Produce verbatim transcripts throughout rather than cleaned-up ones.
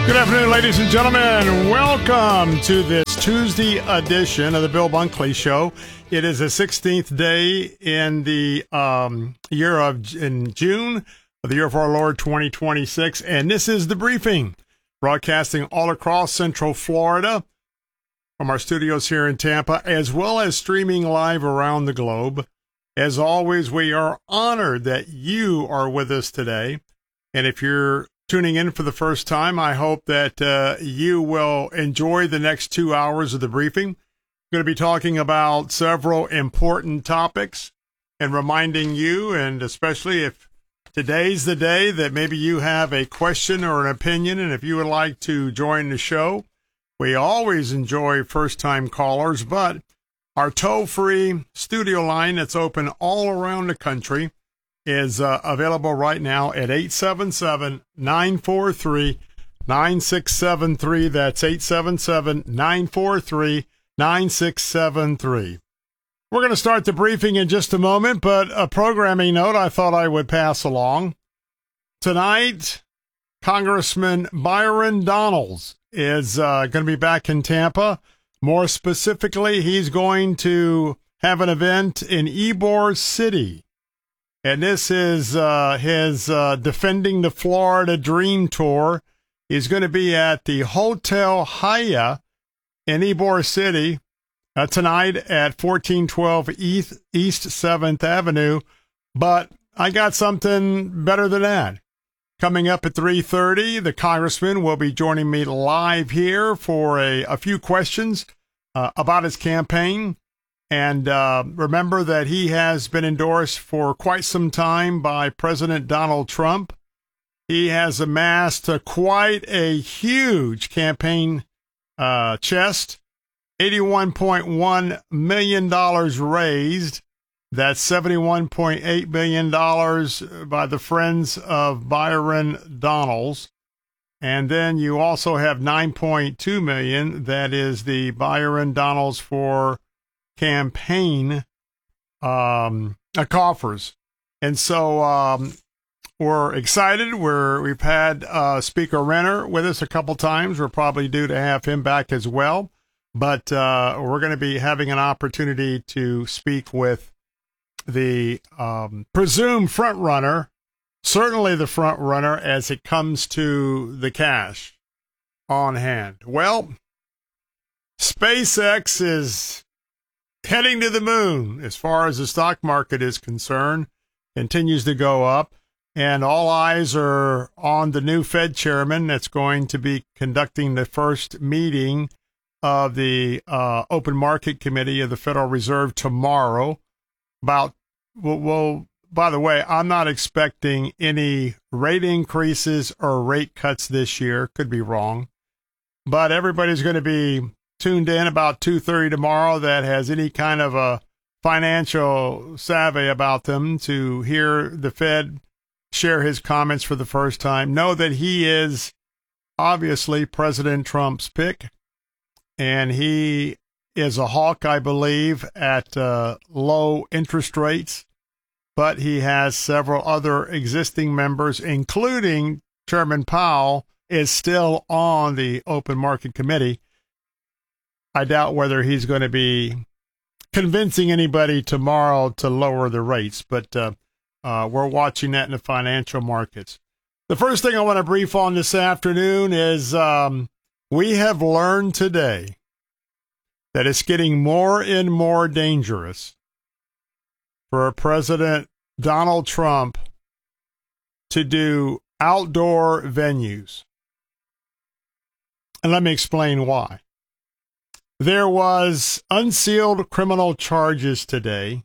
Good afternoon, ladies and gentlemen. Welcome to this Tuesday edition of the Bill Bunkley Show. It is the sixteenth day in the um, year of in June of the year of our Lord twenty twenty-six, and this is the briefing, broadcasting all across Central Florida from our studios here in Tampa, as well as streaming live around the globe. As always, we are honored that you are with us today, and if you're tuning in for the first time, I hope that uh, you will enjoy the next two hours of the briefing. We're going to be talking about several important topics and reminding you, and especially if today's the day that maybe you have a question or an opinion, and if you would like to join the show, we always enjoy first-time callers, but our toll-free studio line that's open all around the country is uh, available right now at eight seven seven, nine four three, nine six seven three. That's eight seven seven, nine four three, nine six seven three. We're going to start the briefing in just a moment, but a programming note I thought I would pass along. Tonight, Congressman Byron Donalds is uh, going to be back in Tampa. More specifically, he's going to have an event in Ybor City. And this is uh, his uh, Defending the Florida Dream Tour. He's going to be at the Hotel Haya in Ybor City uh, tonight at fourteen twelve East, East seventh Avenue. But I got something better than that. Coming up at three thirty, the Congressman will be joining me live here for a, a few questions uh, about his campaign. And uh, remember that he has been endorsed for quite some time by President Donald Trump. He has amassed a, quite a huge campaign uh, chest, eighty-one point one million dollars raised. That's seventy-one point eight billion dollars by the Friends of Byron Donalds. And then you also have nine point two million dollars. That is the Byron Donalds for campaign um, uh, coffers. And so um, we're excited. We're, we've had uh, Speaker Renner with us a couple times. We're probably due to have him back as well. But uh, we're going to be having an opportunity to speak with the um, presumed front runner, certainly the front runner as it comes to the cash on hand. Well, SpaceX is heading to the moon as far as the stock market is concerned, continues to go up, and all eyes are on the new Fed chairman that's going to be conducting the first meeting of the uh, Open Market Committee of the Federal Reserve tomorrow. About, well, well, by the way, I'm not expecting any rate increases or rate cuts this year. Could be wrong, but everybody's going to be tuned in about two thirty tomorrow that has any kind of a financial savvy about them to hear the Fed share his comments for the first time. Know that he is obviously President Trump's pick, and he is a hawk, I believe, at uh, low interest rates, but he has several other existing members, including Chairman Powell, is still on the Open Market Committee. I doubt whether he's going to be convincing anybody tomorrow to lower the rates, but uh, uh, we're watching that in the financial markets. The first thing I want to brief on this afternoon is um, we have learned today that it's getting more and more dangerous for President Donald Trump to do outdoor venues. And let me explain why. There was unsealed criminal charges today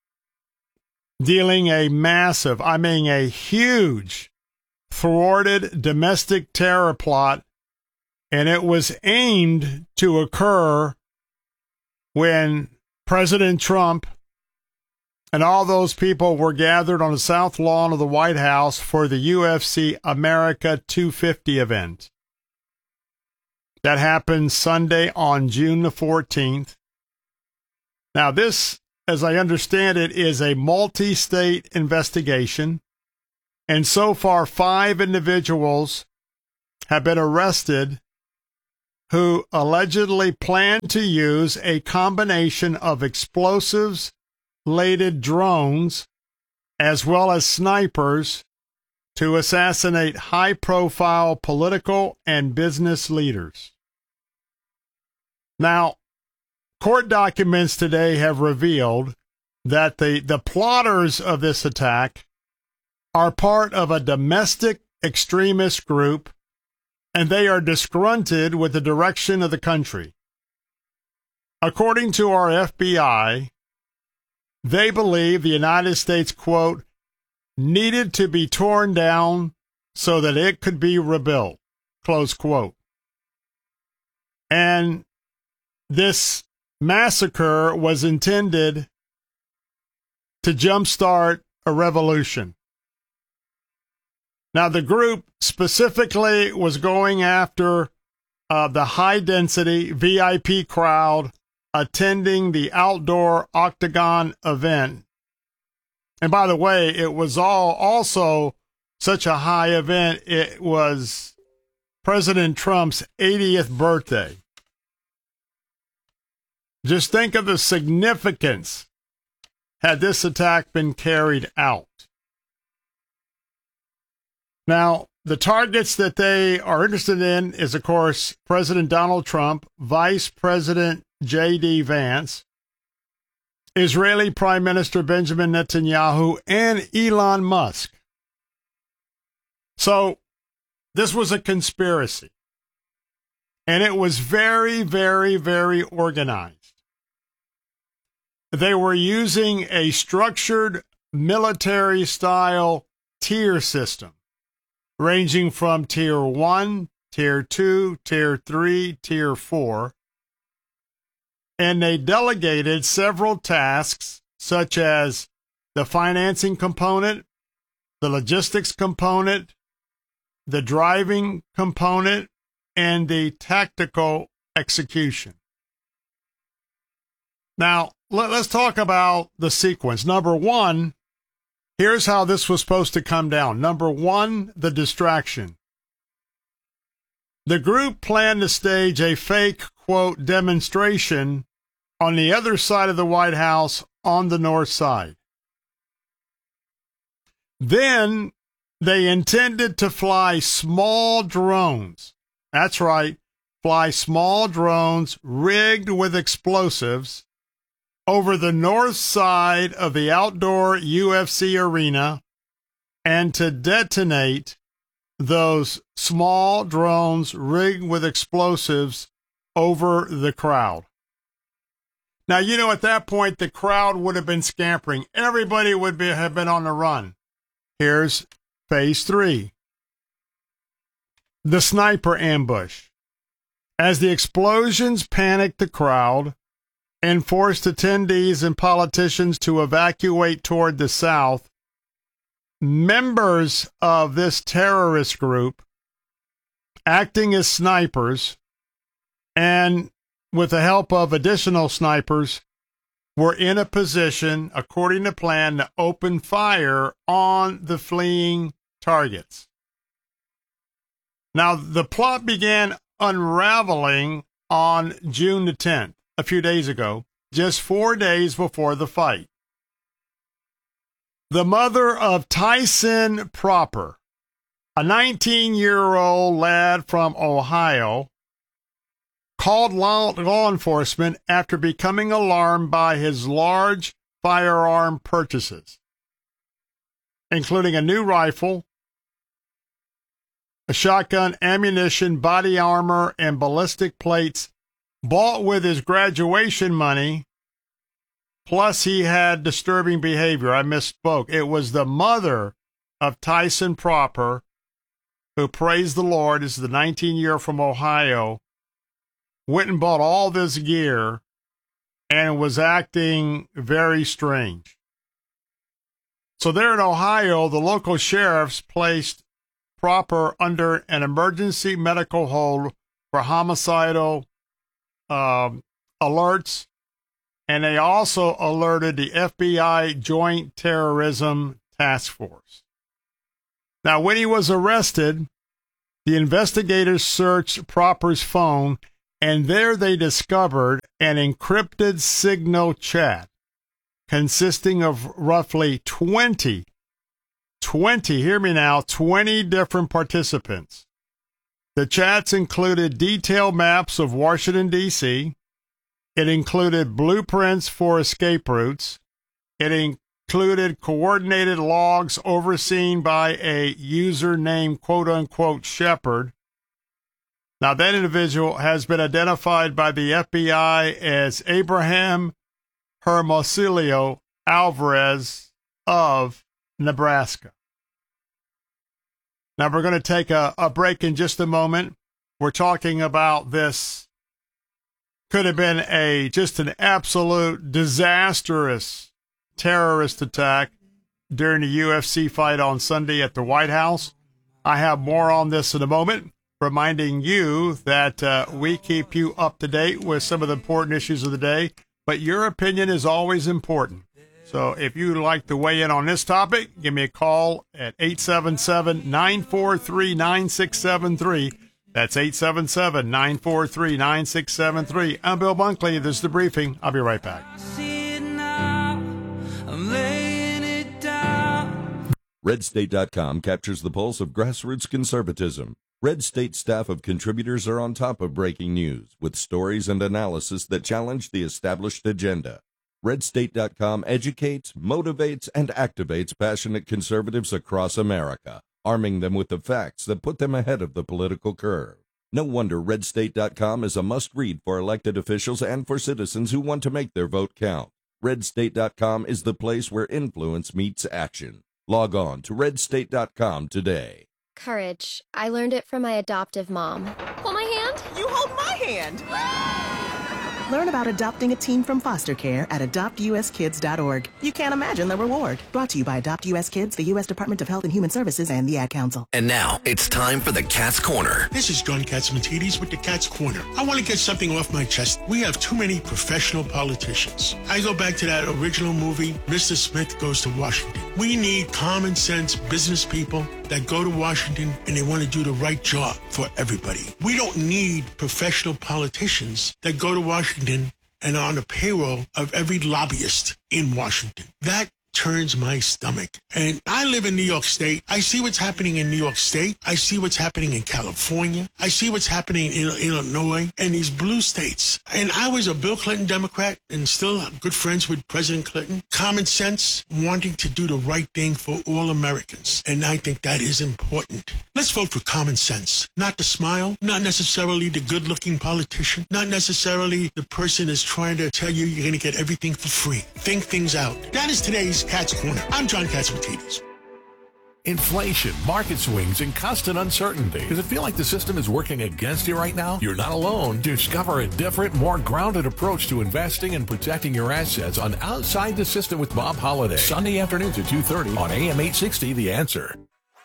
dealing a massive, I mean a huge, thwarted domestic terror plot, and it was aimed to occur when President Trump and all those people were gathered on the south lawn of the White House for the U F C America two fifty event. That happened Sunday on June the fourteenth. Now, this, as I understand it, is a multi-state investigation. And so far, five individuals have been arrested who allegedly planned to use a combination of explosives-laden drones as well as snipers to assassinate high-profile political and business leaders. Now, court documents today have revealed that the, the plotters of this attack are part of a domestic extremist group, and they are disgruntled with the direction of the country. According to our F B I, they believe the United States, quote, needed to be torn down so that it could be rebuilt, close quote. And this massacre was intended to jumpstart a revolution. Now, the group specifically was going after uh, the high-density V I P crowd attending the outdoor Octagon event. And by the way, it was all also such a high event, it was President Trump's eightieth birthday. Just think of the significance had this attack been carried out. Now, the targets that they are interested in is, of course, President Donald Trump, Vice President J D Vance, Israeli Prime Minister Benjamin Netanyahu, and Elon Musk. So, this was a conspiracy. And it was very, very, very organized. They were using a structured military-style tier system, ranging from Tier one, Tier two, Tier three, Tier four. And they delegated several tasks, such as the financing component, the logistics component, the driving component, and the tactical execution. Now, let, let's talk about the sequence. Number one, here's how this was supposed to come down. Number one, the distraction. The group planned to stage a fake, quote, demonstration on the other side of the White House on the north side. Then they intended to fly small drones. That's right, fly small drones rigged with explosives over the north side of the outdoor U F C arena and to detonate those small drones rigged with explosives over the crowd. Now, you know, at that point, the crowd would have been scampering. Everybody would be, have been on the run. Here's phase three. The sniper ambush. As the explosions panicked the crowd and forced attendees and politicians to evacuate toward the south, members of this terrorist group, acting as snipers and with the help of additional snipers, were in a position, according to plan, to open fire on the fleeing targets. Now, the plot began unraveling on June the tenth, a few days ago, just four days before the fight. The mother of Tyson Proper, a nineteen-year-old lad from Ohio, called law, law enforcement after becoming alarmed by his large firearm purchases, including a new rifle, a shotgun, ammunition, body armor, and ballistic plates bought with his graduation money. Plus, he had disturbing behavior. I misspoke. It was the mother of Tyson Proper, who, praise the Lord, is the nineteen-year from Ohio, went and bought all this gear and was acting very strange. So there in Ohio, the local sheriffs placed Proper under an emergency medical hold for homicidal um, alerts, and they also alerted the F B I Joint Terrorism Task Force. Now, when he was arrested, The investigators searched Propper's phone, and there they discovered an encrypted signal chat consisting of roughly twenty, twenty, hear me now, twenty different participants. The chats included detailed maps of Washington, D C It included blueprints for escape routes. It included coordinated logs overseen by a user named quote-unquote Shepard. Now, that individual has been identified by the F B I as Abraham Hermosilio Alvarez of Nebraska. Now, we're going to take a, a break in just a moment. We're talking about this. Could have been a just an absolute disastrous terrorist attack during the U F C fight on Sunday at the White House. I have more on this in a moment, reminding you that uh, we keep you up to date with some of the important issues of the day, but your opinion is always important. So if you'd like to weigh in on this topic, give me a call at eight seven seven, nine four three, nine six seven three. That's eight seven seven, nine four three, nine six seven three. I'm Bill Bunkley. This is The Briefing. I'll be right back. Red State dot com captures the pulse of grassroots conservatism. Red State staff of contributors are on top of breaking news with stories and analysis that challenge the established agenda. Red State dot com educates, motivates, and activates passionate conservatives across America, arming them with the facts that put them ahead of the political curve. No wonder Red State dot com is a must-read for elected officials and for citizens who want to make their vote count. Red State dot com is the place where influence meets action. Log on to Red State dot com today. Courage. I learned it from my adoptive mom. Hold my hand. You hold my hand. Learn about adopting a teen from foster care at adopt u s kids dot org. You can't imagine the reward. Brought to you by Adopt U S Kids, the U S Department of Health and Human Services, and the Ad Council. And now it's time for the Cat's Corner. This is John Catsimatidis with the Cat's Corner. I want to get something off my chest. We have too many professional politicians. I go back to that original movie, Mister Smith Goes to Washington. We need common sense business people that go to Washington and they want to do the right job for everybody. We don't need professional politicians that go to Washington and are on the payroll of every lobbyist in Washington. That turns my stomach. And I live in New York State. I see what's happening in New York State. I see what's happening in California. I see what's happening in Illinois and these blue states. And I was a Bill Clinton Democrat and still good friends with President Clinton. Common sense, wanting to do the right thing for all Americans. And I think that is important. Let's vote for common sense. Not the smile, not necessarily the good-looking politician, not necessarily the person that's trying to tell you you're going to get everything for free. Think things out. That is today's Cat's Corner. I'm John Catsimatidis. Inflation, market swings, and constant uncertainty. Does it feel like the system is working against you right now? You're not alone. Discover a different, more grounded approach to investing and protecting your assets on Outside the System with Bob Holliday. Sunday afternoons at two thirty on A M eight sixty, The Answer.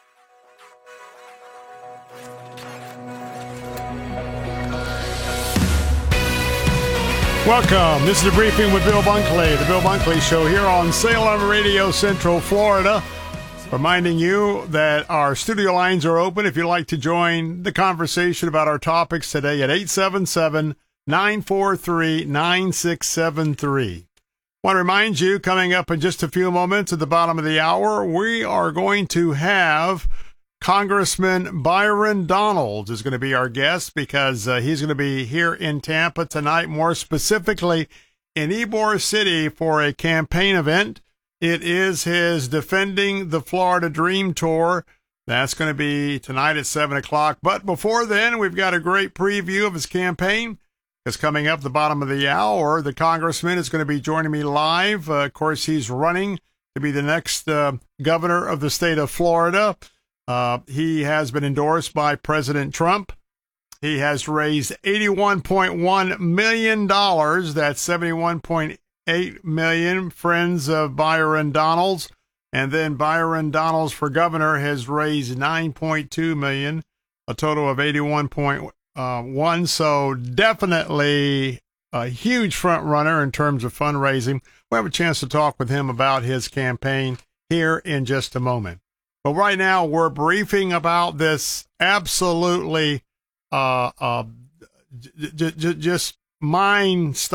Welcome. This is The Briefing with Bill Bunkley, the Bill Bunkley Show here on Salem Radio, Central Florida. Reminding you that our studio lines are open if you'd like to join the conversation about our topics today at eight seven seven, nine four three, nine six seven three. I want to remind you, coming up in just a few moments at the bottom of the hour, we are going to have Congressman Byron Donalds is going to be our guest because uh, he's going to be here in Tampa tonight, more specifically in Ybor City for a campaign event. It is his Defending the Florida Dream Tour. That's going to be tonight at seven o'clock. But before then, we've got a great preview of his campaign. Because coming up the bottom of the hour, the congressman is going to be joining me live. Uh, of course, he's running to be the next uh, governor of the state of Florida. Uh, he has been endorsed by President Trump. He has raised eighty-one point one million dollars. That's seventy-one point eight million dollars, friends of Byron Donalds. And then Byron Donalds for governor has raised nine point two million dollars, a total of eighty-one point one. So definitely a huge front runner in terms of fundraising. We'll have a chance to talk with him about his campaign here in just a moment. But right now, we're briefing about this absolutely uh, uh, j- j- j- just mind